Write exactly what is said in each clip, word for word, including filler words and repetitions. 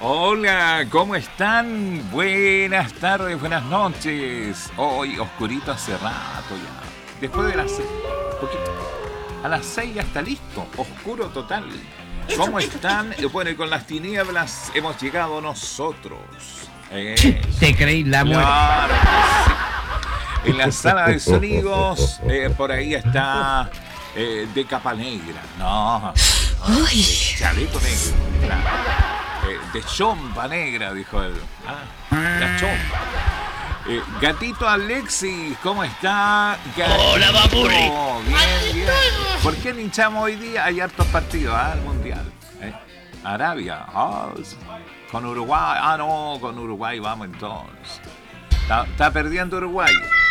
Hola, ¿cómo están? Buenas tardes, buenas noches. Hoy oscurito hace rato ya. Después de las seis, a las seis ya está listo, oscuro total. ¿Cómo están? Bueno, y con las tinieblas hemos llegado nosotros. Eh, Te creí la muerte. Claro que sí. En la sala de sonidos, eh, por ahí está eh, de capa negra. No, Uy. de chaleco negro. Claro. Eh, de chompa negra, dijo él. Ah, la chompa. Eh, gatito Alexis, ¿cómo está? Gatito. Hola, Papurri. Bien, bien. ¿Por qué hinchamos hoy día? Hay hartos partidos, ¿ah? El mundial. ¿Eh? Arabia. Ah, con Uruguay. Ah, no, con Uruguay vamos entonces. Está, está perdiendo Uruguay.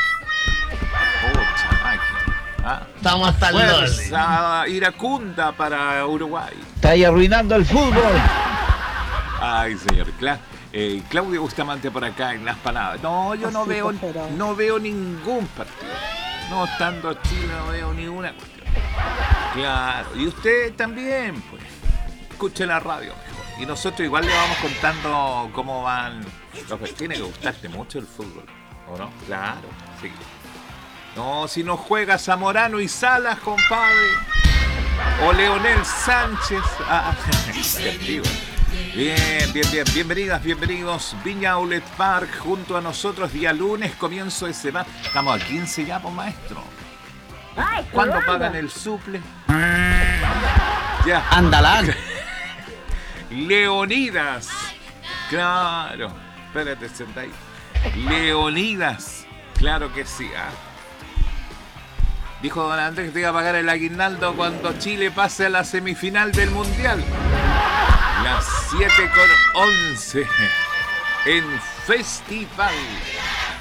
Pucha máquina. ¿Ah? Estamos hasta el norte. Fuerza iracunda para Uruguay. Está ahí arruinando el fútbol. Ay, señor. Cla eh, Claudio Bustamante por acá en Las Palabras. No, yo no veo, no veo ningún partido. No estando Chile, no veo ninguna cuestión. Claro. Y usted también, pues. Escuche la radio mejor. Y nosotros igual le vamos contando cómo van. Tiene que gustarte mucho el fútbol, ¿o no? Claro, sí. No, si no juega Zamorano y Salas, compadre. O Leonel Sánchez. Ah, qué antiguo. Bien, bien, bien. Bienvenidas, bienvenidos. Viña Outlet Park junto a nosotros. Día lunes, comienzo de semana. Estamos a quince ya, pues, maestro. ¿Cuándo pagan el suple? Ya. Andalán. Leonidas. Claro. Espérate, sentáis. Leonidas. Claro que sí. ¿Ah? Dijo don Andrés que te iba a pagar el aguinaldo cuando Chile pase a la semifinal del Mundial. Las siete con once en Festival